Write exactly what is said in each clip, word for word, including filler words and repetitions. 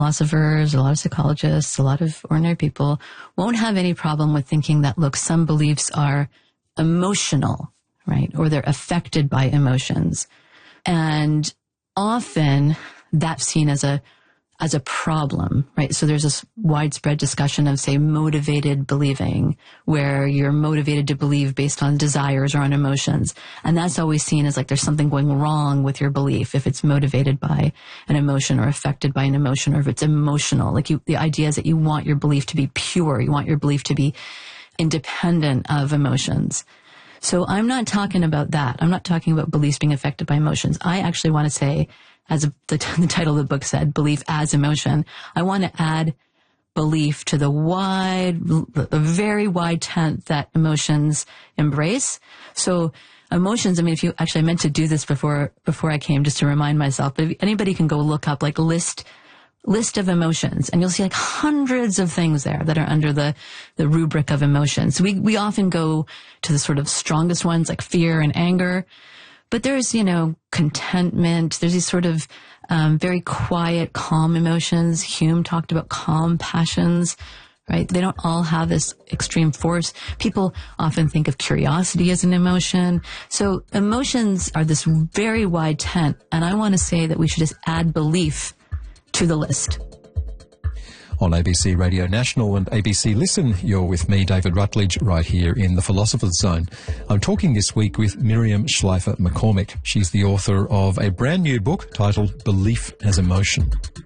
philosophers, a lot of psychologists, a lot of ordinary people won't have any problem with thinking that, look, some beliefs are emotional, right? Or they're affected by emotions. And often that's seen as a as a problem, right? So there's this widespread discussion of, say, motivated believing, where you're motivated to believe based on desires or on emotions. And that's always seen as like there's something going wrong with your belief if it's motivated by an emotion or affected by an emotion, or if it's emotional. Like you, the idea is that you want your belief to be pure. You want your belief to be independent of emotions. So I'm not talking about that. I'm not talking about beliefs being affected by emotions. I actually want to say, as the, the title of the book said, belief as emotion, I want to add belief to the wide, the very wide tent that emotions embrace. So emotions, I mean, if you actually, I meant to do this before, before I came, just to remind myself, but if anybody can go look up like list, list of emotions, and you'll see like hundreds of things there that are under the, the rubric of emotions. We, we often go to the sort of strongest ones like fear and anger. But there's, you know, contentment. There's these sort of um, very quiet, calm emotions. Hume talked about calm passions, right? They don't all have this extreme force. People often think of curiosity as an emotion. So emotions are this very wide tent. And I want to say that we should just add belief to the list. On A B C Radio National and A B C Listen, you're with me, David Rutledge, right here in the Philosopher's Zone. I'm talking this week with Miriam Schleifer McCormick. She's the author of a brand new book titled Belief as Emotion.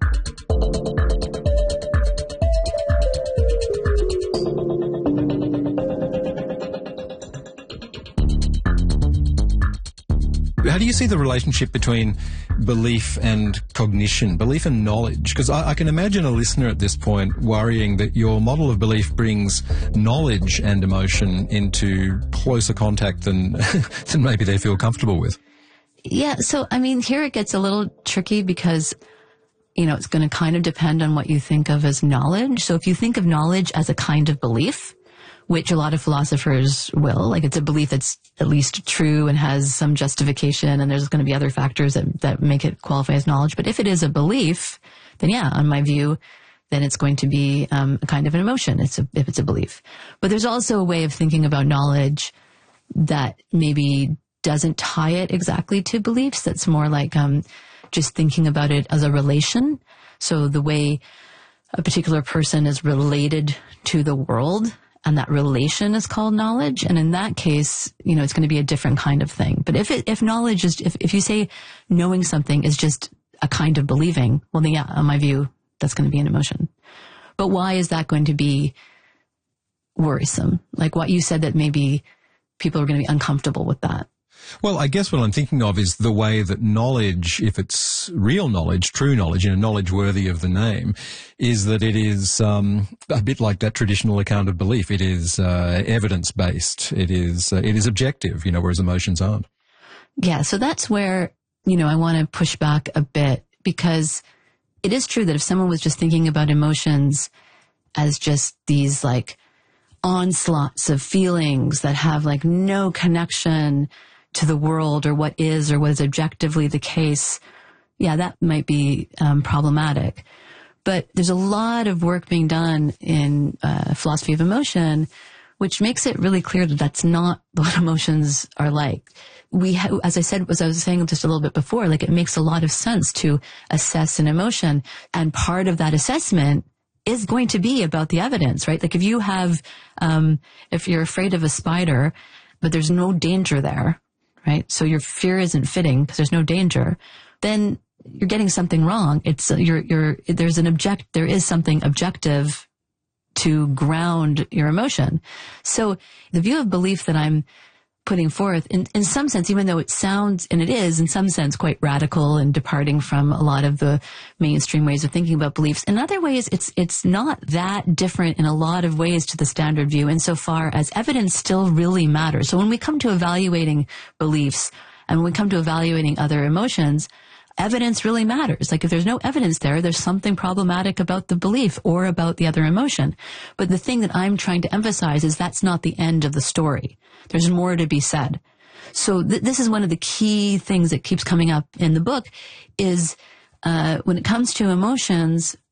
How do you see the relationship between belief and cognition, belief and knowledge? Because I, I can imagine a listener at this point worrying that your model of belief brings knowledge and emotion into closer contact than, than maybe they feel comfortable with. Yeah, so, I mean, here it gets a little tricky because, you know, it's going to kind of depend on what you think of as knowledge. So if you think of knowledge as a kind of belief, which a lot of philosophers will, like it's a belief that's at least true and has some justification, and there's going to be other factors that, that make it qualify as knowledge. But if it is a belief, then yeah, on my view, then it's going to be um, a kind of an emotion. It's a, if it's a belief. But there's also a way of thinking about knowledge that maybe doesn't tie it exactly to beliefs. That's more like um, just thinking about it as a relation. So the way a particular person is related to the world, and that relation is called knowledge. And in that case, you know, it's going to be a different kind of thing. But if it, if knowledge is, if, if you say knowing something is just a kind of believing, well, then yeah, on my view, that's going to be an emotion. But why is that going to be worrisome? Like what you said, that maybe people are going to be uncomfortable with that. Well, I guess what I'm thinking of is the way that knowledge, if it's real knowledge, true knowledge, you know, knowledge worthy of the name, is that it is um, a bit like that traditional account of belief. It is uh, evidence-based. It is uh, it is objective, you know, whereas emotions aren't. Yeah, so that's where, you know, I want to push back a bit, because it is true that if someone was just thinking about emotions as just these like onslaughts of feelings that have like no connection to the world or what is or what is objectively the case, yeah, that might be um, problematic. But there's a lot of work being done in uh, philosophy of emotion, which makes it really clear that that's not what emotions are like. We, ha- as I said, as I was saying just a little bit before, like it makes a lot of sense to assess an emotion, and part of that assessment is going to be about the evidence, right? Like if you have, um, if you're afraid of a spider, but there's no danger there, right? So your fear isn't fitting because there's no danger, then you're getting something wrong. It's, uh, you're, you're, there's an object, there is something objective to ground your emotion. So the view of belief that I'm putting forth, in, in some sense, even though it sounds, and it is in some sense quite radical and departing from a lot of the mainstream ways of thinking about beliefs, in other ways, it's, it's not that different in a lot of ways to the standard view, insofar as evidence still really matters. So when we come to evaluating beliefs and when we come to evaluating other emotions, evidence really matters. Like if there's no evidence there, there's something problematic about the belief or about the other emotion. But the thing that I'm trying to emphasize is that's not the end of the story. There's more to be said. So th- this is one of the key things that keeps coming up in the book is uh, when it comes to emotions,